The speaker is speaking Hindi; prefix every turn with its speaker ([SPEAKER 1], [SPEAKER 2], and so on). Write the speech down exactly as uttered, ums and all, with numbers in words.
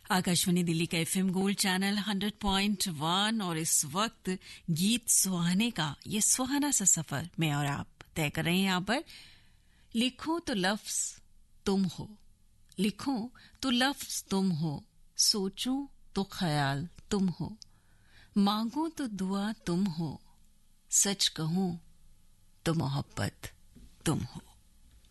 [SPEAKER 1] आकाशवाणी दिल्ली का FM gold channel hundred point one और इस वक्त गीत सुहाने का ये सुहाना सा सफर मैं और आप तय कर रहे हैं। यहाँ पर लिखो तो लफ्ज तुम हो, लिखो तो लफ्ज तुम हो, सोचो तो ख्याल तुम हो, मांगो तो दुआ तुम हो, सच कहूं तो मोहब्बत तुम हो।